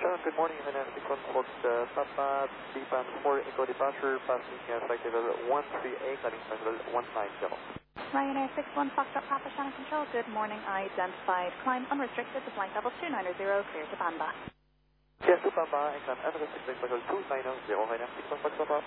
Good morning, United Sequence Fox Papa, B-Band 4 Echo Departure, passing flight level 138, landing flight level 190. Ryanair 61 Foxtrot Papa Channel Control, good morning, identified climb unrestricted to flight level 290, clear to Panda. Yes, to Papa, and climb unrestricted flight level 290, Ryanair 61 Fox Papa.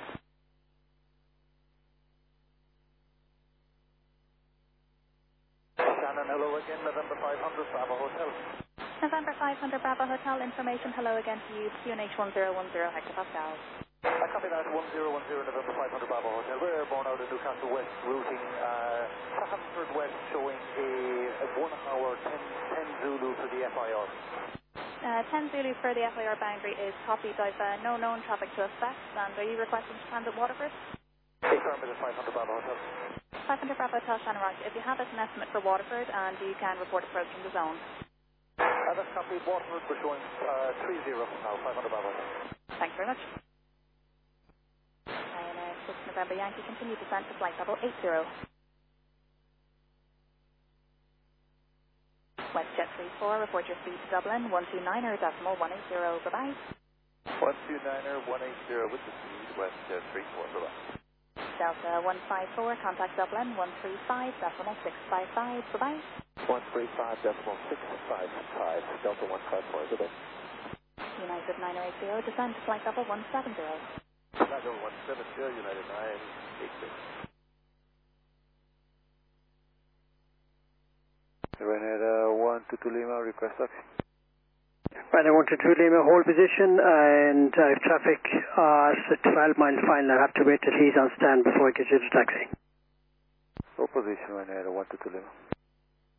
Shannon, hello again, November 500 Bravo Hotel. November 500 Bravo Hotel, information hello again to you, QNH 1010 hectopascal. I copy that, 1010 November 500 Bravo Hotel. We're airborne out of Newcastle West, routing Hampford West, showing a 1 hour 10 Zulu for the FIR. 10 Zulu for the FIR boundary is copied. I've no known traffic suspects, and are you requesting to transit Waterford? Affirmative 500 Bravo Hotel. 500 Bravo Hotel, Shannon Rock. If you have us an estimate for Waterford, and you can report approaching the zone. That's copied, Waterford, we're showing 30 now, 500 Bravo Hotel. Thanks very much. Ryanair 6 November Yankee, continue descent to flight level 80. WestJet 34, report your speed to Dublin, 129er decimal 180, bye-bye. 129er 180 with the speed, WestJet 34, bye-bye. Delta 154, contact Dublin, 135 decimal 655, bye-bye. 135 decimal 655, Delta 154, bye-bye. United 980, descend to flight level 170. Level 170, United 980. Ryanair 122 Lima, request taxi. Ryanair 122 Lima, hold position, and if traffic at 12 miles final, I'll have to wait till he's on stand before I get you the taxi. Hold position, Ryanair 122 Lima.